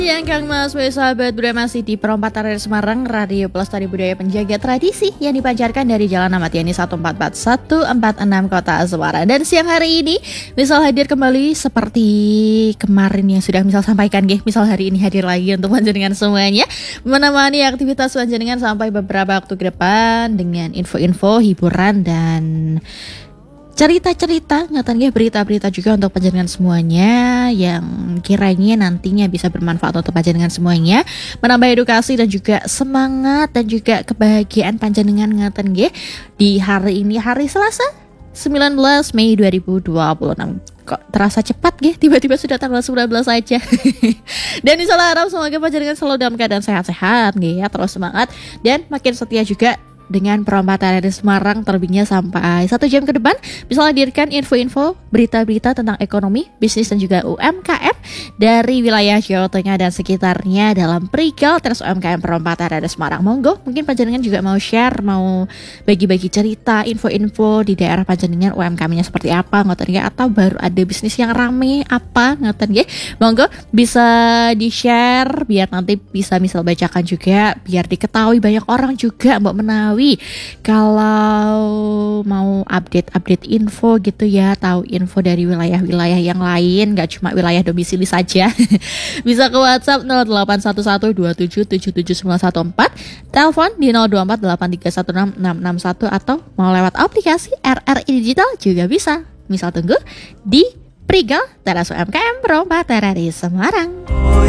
Yang Kang Mas, sahabat budaya masih di Perempatan dari Semarang, Radio Pelestari Budaya Penjaga Tradisi yang dipancarkan dari Jalan Ahmad Yani 144 146 Kota Semarang. Dan siang hari ini misal hadir kembali seperti kemarin yang sudah misal sampaikan misal hari ini hadir lagi untuk panjenengan semuanya, menemani aktivitas panjenengan sampai beberapa waktu ke depan dengan info-info, hiburan dan cerita-cerita, berita-berita juga untuk panjenengan semuanya yang kiranya nantinya bisa bermanfaat untuk panjenengan semuanya, menambah edukasi dan juga semangat dan juga kebahagiaan panjenengan di hari ini, hari Selasa 19 Mei 2026. Kok terasa cepat tiba-tiba sudah tanggal 19 saja. Dan insyaallah harap semoga panjenengan selalu dalam keadaan sehat-sehat terus semangat dan makin setia juga dengan Perempatan dari Semarang, terlebihnya sampai 1 jam ke depan bisa hadirkan info-info, berita-berita tentang ekonomi, bisnis dan juga UMKM dari wilayah Jawa Tengah dan sekitarnya dalam Perigal Teras UMKM Perempatan dari Semarang. Monggo, mungkin panjenengan juga mau share, mau bagi-bagi cerita, info-info di daerah panjenengan UMKM-nya seperti apa, atau baru ada bisnis yang rame apa, monggo bisa di-share biar nanti bisa misal bacakan juga, biar diketahui banyak orang juga Mbak Menawi. Kalau mau update info tahu info dari wilayah-wilayah yang lain, gak cuma wilayah domisili saja. Bisa ke WhatsApp 081127779114, telepon di 0248316661 atau mau lewat aplikasi RRI Digital juga bisa. Misal tunggu di Perigal Teras UMKM Perempatan dari Semarang.